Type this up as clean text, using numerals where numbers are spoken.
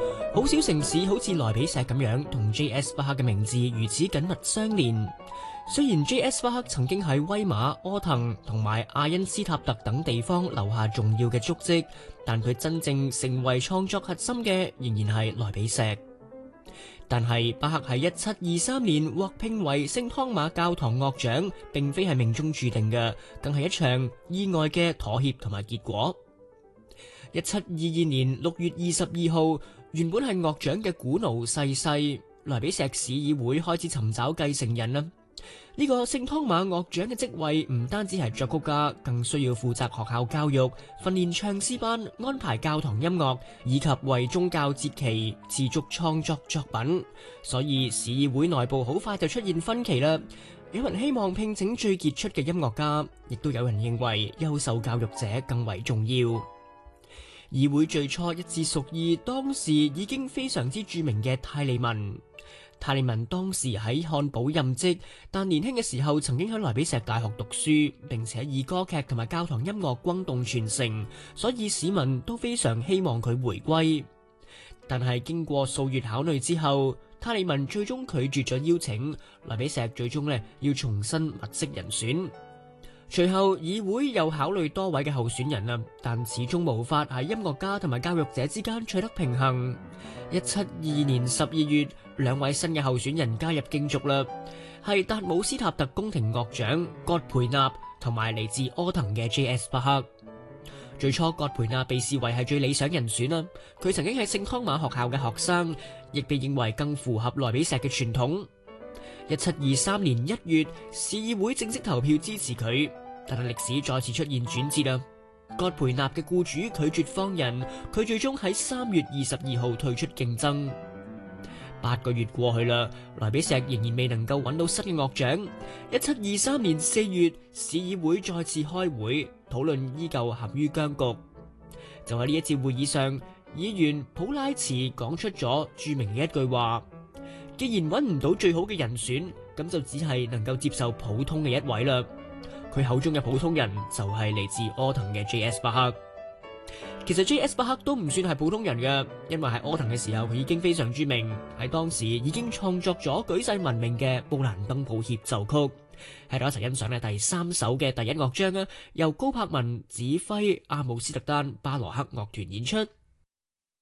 好少城市好似萊比錫咁樣同 J.S. 巴克嘅名字如此緊密相連。雖然 J.S. 巴克曾經喺威馬、柯騰同埋阿恩斯塔特等地方留下重要嘅足跡，但佢真正成為創作核心嘅仍然係萊比錫。但係巴克喺1723年獲聘為聖湯馬教堂樂長，並非係命中注定嘅，更係一場意外嘅妥協同埋結果。1722年6月22號，原本係樂長嘅古奴逝世，萊比錫市議會開始尋找繼承人啦。呢個聖湯馬樂長嘅職位唔單止係作曲家，更需要負責學校教育、訓練唱詩班、安排教堂音樂，以及為宗教節期持續創作作品。所以市議會內部好快就出現分歧啦。有人希望聘請最傑出嘅音樂家，亦都有人認為優秀教育者更為重要。議會最初一致屬意當時已經非常之著名嘅泰利文。泰利文當時喺漢堡任職，但年輕嘅時候曾經喺萊比錫大學讀書，並且以歌劇同埋教堂音樂轟動全城，所以市民都非常希望佢回歸。但係經過數月考慮之後，泰利文最終拒絕咗邀請，萊比錫最終要重新物色人選。隨後議會又考慮多位嘅候選人啦，但始終無法喺音樂家同埋教育者之間取得平衡。1722年12月，兩位新嘅候選人加入競逐啦，係達姆斯塔特宮廷樂長葛培納同埋嚟自柯騰嘅 J.S. 巴克。最初葛培納被視為係最理想人選啦，佢曾經係聖湯馬學校嘅學生，亦被認為更符合萊比錫嘅傳統。1723年1月，市議會正式投票支持佢，但係歷史再次出現轉折啦。葛培納嘅僱主拒絕放人，佢最終喺3月22號退出競爭。8個月過去啦，萊比錫仍然未能夠揾到新嘅樂長。1723年4月，市議會再次開會討論，依舊陷於僵局。就喺呢一次會議上，議員普拉茨講出咗著名嘅一句話：既然揾唔到最好嘅人選，咁就只係能夠接受普通嘅一位啦。佢口中嘅普通人就係嚟自柯騰嘅 J.S. 巴克。其實 J.S. 巴克都唔算係普通人嘅，因為喺柯騰嘅時候佢已經非常著名，喺當時已經創作咗舉世聞名嘅布蘭登堡協奏曲。喺度一齊欣賞第3首嘅第一樂章，由高柏文指揮阿姆斯特丹巴羅克樂團演出。